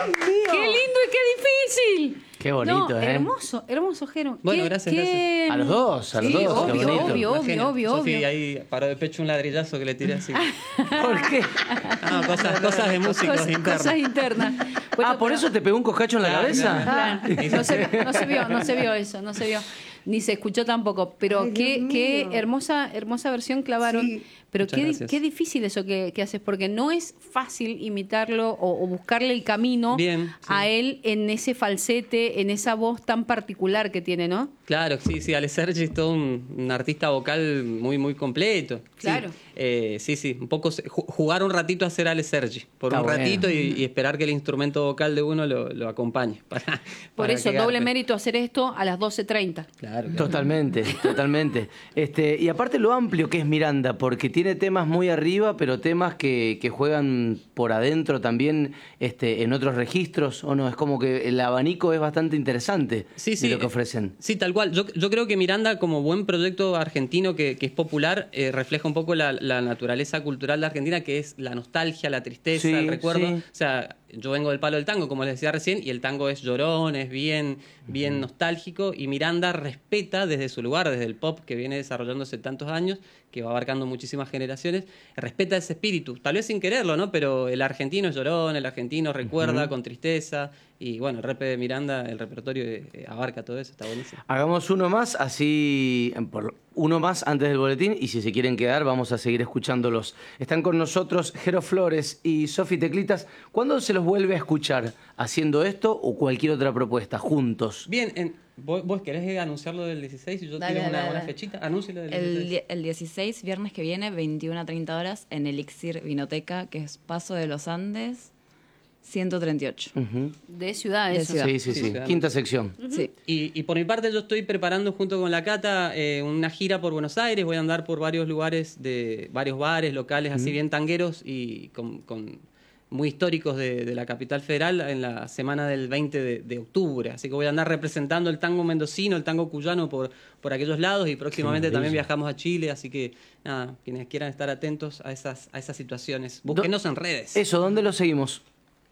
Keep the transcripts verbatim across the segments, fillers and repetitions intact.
¡Qué lindo y qué difícil! Qué bonito, no, ¿eh? Hermoso, hermoso, Jero. Bueno, Qué- gracias, qué- A los dos, a los Sí, dos, qué obvio, bonito. obvio, obvio, Imagina, obvio, Sofi obvio. ahí paró de pecho un ladrillazo que le tiré así. ¿Por qué? No, cosas, cosas de músicos Cosas, internos. cosas internas. Bueno, Ah, ¿por pero- eso te pegó un coscacho en la Claro, cabeza? claro. Claro, no se, no se vio, no se vio eso, no se vio. Ni se escuchó tampoco. Pero Ay, qué, Dios qué mío. hermosa, hermosa versión clavaron. Sí. Pero Muchas qué, gracias. qué difícil eso que, que haces, porque no es fácil imitarlo o, o buscarle el camino Bien, sí. a él en ese falsete, en esa voz tan particular que tiene, ¿no? Claro, sí, sí, Ale Sergi es todo un, un artista vocal muy, muy completo. Sí, Claro. eh, sí, sí, un poco se- ju- jugar un ratito a ser Ale Sergi, por Está un bueno. ratito y, y esperar que el instrumento vocal de uno lo, lo acompañe. Para, Por para eso, quedar doble pe- mérito hacer esto a las doce treinta. Claro, claro. Totalmente, totalmente. Este, y aparte lo amplio que es Miranda, porque tiene temas muy arriba, pero temas que, que juegan por adentro también este, en otros registros, ¿o no? Es como que el abanico es bastante interesante Sí, sí, de lo que eh, ofrecen. Sí, tal cual. Yo, yo creo que Miranda, como buen proyecto argentino que, que es popular, eh, refleja un poco la, la naturaleza cultural de Argentina, que es la nostalgia, la tristeza, Sí, el recuerdo. sí. O sea, yo vengo del palo del tango, como les decía recién, y el tango es llorón, es bien, bien nostálgico, y Miranda respeta desde su lugar, desde el pop que viene desarrollándose tantos años, que va abarcando muchísimas generaciones, respeta ese espíritu, tal vez sin quererlo, ¿no? Pero el argentino es llorón, el argentino recuerda con tristeza, y bueno, el rap de Miranda, el repertorio eh, abarca todo eso, está buenísimo. Hagamos uno más, así, por- uno más antes del boletín, y si se quieren quedar, vamos a seguir escuchándolos. Están con nosotros Jero Flores y Sofi Teclitas. ¿Cuándo se los vuelve a escuchar? ¿Haciendo esto o cualquier otra propuesta, juntos? Bien, en, ¿vos, vos querés anunciar lo del dieciséis? Y yo Dale, tiro una, dale, una dale. fechita. Anúncialo del El, dieciséis. die- el dieciséis, viernes que viene, veintiuna a treinta horas, en Elixir Vinoteca, que es Paso de los Andes, ciento treinta y ocho. Ujú. De ciudad, De eso. ciudad. Sí, sí, Sí, sí. ciudadano. Quinta sección. Sí. Y, y por mi parte yo estoy preparando junto con la Cata eh, una gira por Buenos Aires, voy a andar por varios lugares, de varios bares, locales, así bien tangueros y con, con muy históricos de, de la capital federal en la semana del veinte de, de octubre. Así que voy a andar representando el tango mendocino, el tango cuyano por, por aquellos lados y próximamente Qué también maravilla. viajamos a Chile, así que nada, quienes quieran estar atentos a esas, a esas situaciones, búsquenos en redes. Eso, ¿dónde lo seguimos?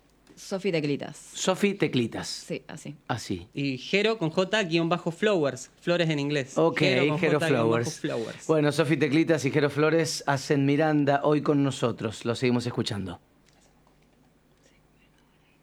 Sofi Teclitas. Sofi Teclitas. Sí, así. Así. Y Jero con J guión bajo Flowers, flores en inglés. Ok, con Jero J guión bajo Flowers. Flowers. Bueno, Sofi Teclitas y Jero Flores hacen Miranda hoy con nosotros. Lo seguimos escuchando.